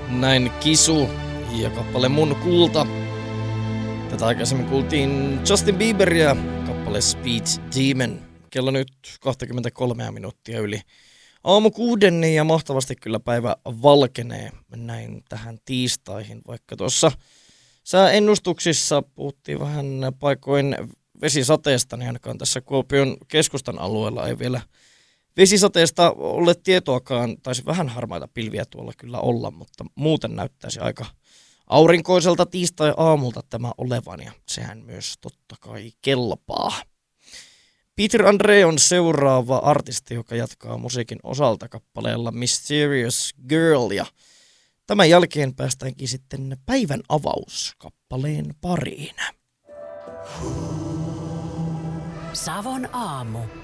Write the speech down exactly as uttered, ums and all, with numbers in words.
Näin Kisu ja kappale Mun kulta. Tätä aikaisemmin kuultiin Justin Bieberia kappale Speech Demon. Kello nyt kaksikymmentäkolme minuuttia yli aamu kuuden ja mahtavasti kyllä päivä valkenee näin tähän tiistaihin. Vaikka tuossa sääennustuksissa puhuttiin vähän paikoin vesisateesta, niin ainakaan tässä Kuopion keskustan alueella ei vielä vesisateesta ole tietoakaan. Taisi vähän harmaita pilviä tuolla kyllä olla, mutta muuten näyttäisi aika aurinkoiselta tiistai-aamulta tämä olevan ja sehän myös totta kai kelpaa. Peter Andre on seuraava artisti, joka jatkaa musiikin osalta kappaleella Mysterious Girl ja tämän jälkeen päästäänkin sitten päivän avaus kappaleen pariin. Savon aamu.